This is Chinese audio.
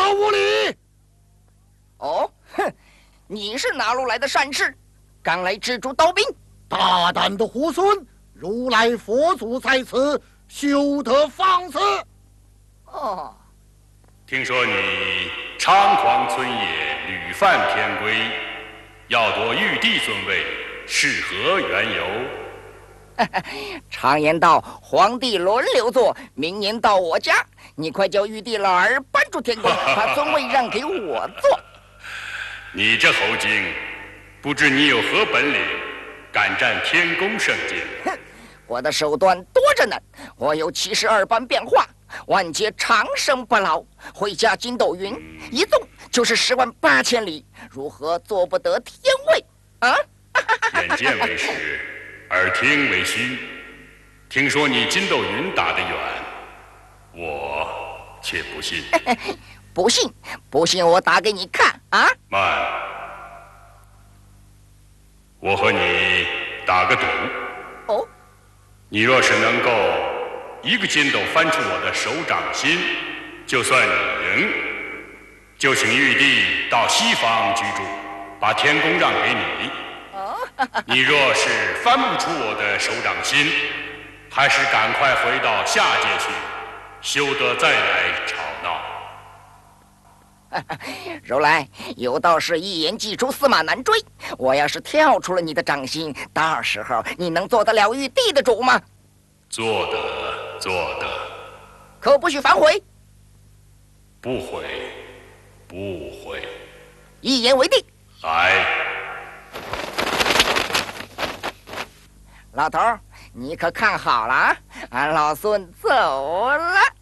要无礼！ 哦，哼，你是哪路来的善士，敢来蜘蛛刀兵？ 大胆的猢狲！如来佛祖在此，休得放肆！ 哦， 听说你猖狂村野，屡犯天规，要夺玉帝尊位，是何缘由？ 常言道，皇帝轮流坐，明年到我家，你快叫玉帝老儿搬出天宫，把尊位让给我坐。 你这猴精，不知你有何本领，敢占天宫圣境？ 哼，我的手段多着呢，我有72般变化，万劫长生不老，会驾筋斗云，一纵就是108000里，如何做不得天位啊？ 眼见为实，耳听为虚。听说你筋斗云打得远，我却不信。 不信我打给你看啊！ 慢，我和你打个赌。 哦， 你若是能够一个筋斗翻出我的手掌心，就算你赢。就请玉帝到西方居住，把天宫让给你。你若是翻不出我的手掌心，还是赶快回到下界去，休得再来吵闹。 如来，有道是一言既出，驷马难追。我要是跳出了你的掌心，到时候你能做得了玉帝的主吗？ 做得，做得。 可不许反悔。 不悔，不悔。 一言为定。 来。 老头儿，你可看好了啊！俺老孙走了。